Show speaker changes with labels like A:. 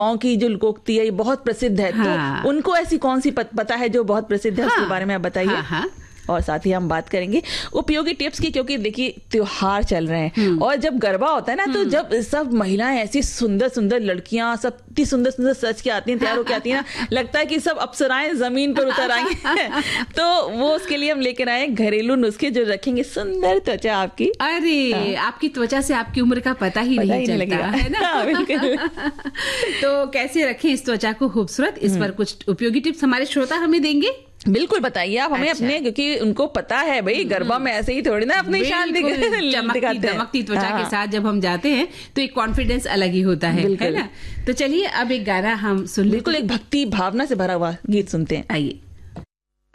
A: की जो लोकोक्ति है ये बहुत प्रसिद्ध है।
B: हाँ।
A: तो उनको ऐसी कौन सी पता है जो बहुत प्रसिद्ध है, उसके बारे में आप बताइए।
B: हाँ।
A: और साथ ही हम बात करेंगे उपयोगी टिप्स की, क्योंकि देखिए त्योहार चल रहे हैं और जब गरबा होता है ना तो जब सब महिलाएं ऐसी सुंदर सुंदर लड़कियां सब इतनी सुंदर सुंदर सज के आती हैं, तैयार होकर आती हैं ना, लगता है कि सब अप्सराएं जमीन पर उतर आई हैं। तो वो उसके लिए हम लेकर आए घरेलू नुस्खे जो रखेंगे सुंदर त्वचा आपकी।
B: अरे आपकी त्वचा से आपकी उम्र का पता ही नहीं चलता है ना।
A: बिल्कुल।
B: तो कैसे रखें इस त्वचा को खूबसूरत, इस पर कुछ उपयोगी टिप्स हमारे श्रोता हमें देंगे।
A: बिल्कुल बताइए आप हमें।
B: अच्छा।
A: अपने, क्योंकि उनको पता है भाई गरबा में ऐसे ही थोड़ी ना अपनी शान
B: चमकती त्वचा के साथ जब हम जाते हैं तो एक कॉन्फिडेंस अलग ही होता है ना। तो चलिए अब एक गाना हम सुन लेते हैं।
A: बिल्कुल एक भक्ति भावना से भरा हुआ गीत सुनते हैं,
B: आइए।